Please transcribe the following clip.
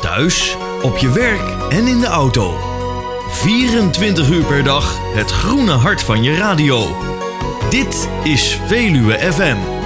Thuis, op je werk en in de auto. 24 uur per dag het groene hart van je radio. Dit is Veluwe FM.